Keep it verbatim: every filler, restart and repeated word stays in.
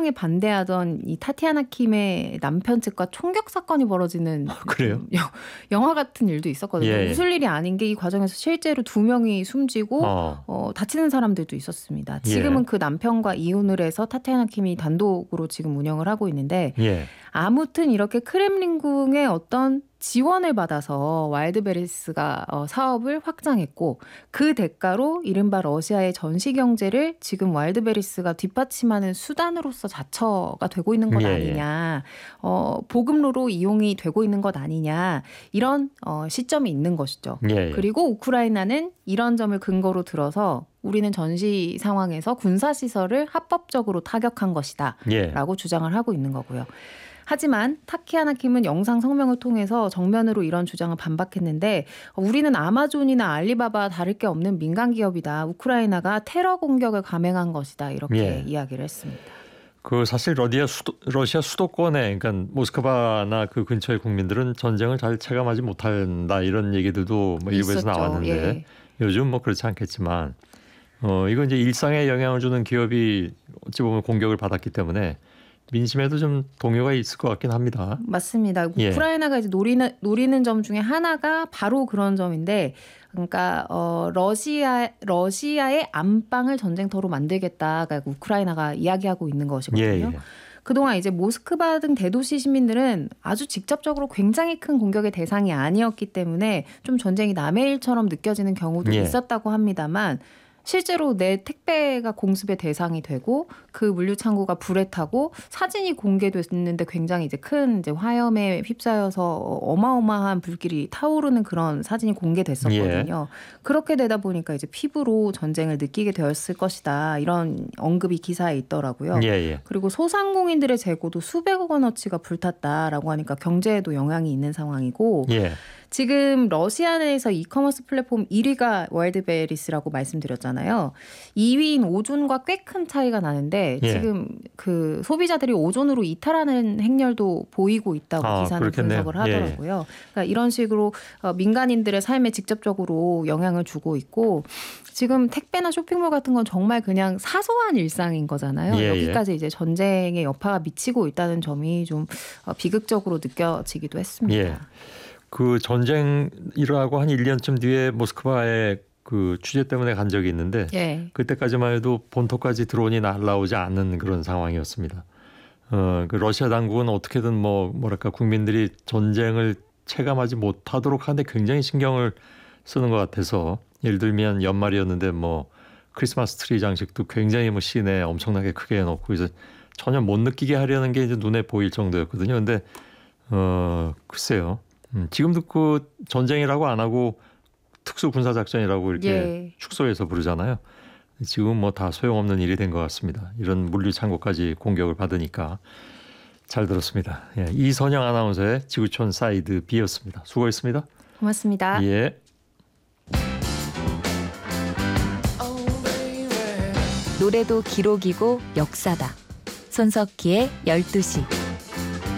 강경하게 반대하던 이 타티아나 킴의 남편 측과 총격 사건이 벌어지는 아, 그래요? 영, 영화 같은 일도 있었거든요. 예. 웃을 일이 아닌 게 이 과정에서 실제로 두 명이 숨지고 어. 어, 다치는 사람들도 있었습니다. 지금은 예. 그 남편과 이혼을 해서 타티아나 킴이 단독으로 지금 운영을 하고 있는데 예. 아무튼 이렇게 크렘린궁의 어떤 지원을 받아서 와일드베리스가 어, 사업을 확장했고 그 대가로 이른바 러시아의 전시 경제를 지금 와일드베리스가 뒷받침하는 수단으로서 자처가 되고 있는 것 예, 아니냐. 어, 보급로로 이용이 되고 있는 것 아니냐. 이런 어, 시점이 있는 것이죠. 예, 예. 그리고 우크라이나는 이런 점을 근거로 들어서 우리는 전시 상황에서 군사시설을 합법적으로 타격한 것이다. 예. 라고 주장을 하고 있는 거고요. 하지만 타키아나 킴은 영상 성명을 통해서 정면으로 이런 주장을 반박했는데 우리는 아마존이나 알리바바 다를 게 없는 민간 기업이다. 우크라이나가 테러 공격을 감행한 것이다. 이렇게 예. 이야기를 했습니다. 그 사실 러시아 수도 러시아 수도권에 그러니까 모스크바나 그 근처의 국민들은 전쟁을 잘 체감하지 못한다 이런 얘기들도 뭐 일부에서 있었죠. 나왔는데 예. 요즘 뭐 그렇지 않겠지만 어 이건 이제 일상에 영향을 주는 기업이 어찌 보면 공격을 받았기 때문에 민심에도 좀 동요가 있을 것 같긴 합니다. 맞습니다. 예. 우크라이나가 이제 노리는 노리는 점 중에 하나가 바로 그런 점인데, 그러니까 어, 러시아 러시아의 안방을 전쟁터로 만들겠다가 우크라이나가 이야기하고 있는 것이거든요. 예, 예. 그동안 이제 모스크바 등 대도시 시민들은 아주 직접적으로 굉장히 큰 공격의 대상이 아니었기 때문에 좀 전쟁이 남의 일처럼 느껴지는 경우도 예. 있었다고 합니다만. 실제로 내 택배가 공습의 대상이 되고 그 물류 창고가 불에 타고 사진이 공개됐는데 굉장히 이제 큰 이제 화염에 휩싸여서 어마어마한 불길이 타오르는 그런 사진이 공개됐었거든요. 예. 그렇게 되다 보니까 이제 피부로 전쟁을 느끼게 되었을 것이다. 이런 언급이 기사에 있더라고요. 예, 예. 그리고 소상공인들의 재고도 수백억 원어치가 불탔다라고 하니까 경제에도 영향이 있는 상황이고 예. 지금 러시아 내에서 이커머스 플랫폼 일 위가 와일드베리스라고 말씀드렸잖아요. 이 위인 오존과 꽤 큰 차이가 나는데 예. 지금 그 소비자들이 오존으로 이탈하는 행렬도 보이고 있다고 아, 기사는 그렇겠네요. 분석을 하더라고요. 예. 그러니까 이런 식으로 민간인들의 삶에 직접적으로 영향을 주고 있고 지금 택배나 쇼핑몰 같은 건 정말 그냥 사소한 일상인 거잖아요. 예, 여기까지 이제 전쟁의 여파가 미치고 있다는 점이 좀 비극적으로 느껴지기도 했습니다. 예. 그 전쟁 일어나고 한 일 년쯤 뒤에 모스크바에 그 취재 때문에 간 적이 있는데 예. 그때까지만 해도 본토까지 드론이 날라오지 않는 그런 상황이었습니다. 어, 그 러시아 당국은 어떻게든 뭐 뭐랄까 국민들이 전쟁을 체감하지 못하도록 하는데 굉장히 신경을 쓰는 것 같아서 예를 들면 연말이었는데 뭐 크리스마스 트리 장식도 굉장히 뭐 시내에 엄청나게 크게 해놓고 이제 전혀 못 느끼게 하려는 게 이제 눈에 보일 정도였거든요. 근데 어, 글쎄요. 음, 지금도 그 전쟁이라고 안 하고 특수 군사 작전이라고 이렇게 예. 축소해서 부르잖아요. 지금 뭐 다 소용없는 일이 된 것 같습니다. 이런 물류 창고까지 공격을 받으니까. 잘 들었습니다. 예, 이선영 아나운서의 지구촌 사이드 B였습니다. 수고했습니다. 고맙습니다. 예. 노래도 기록이고 역사다. 손석희의 열두 시.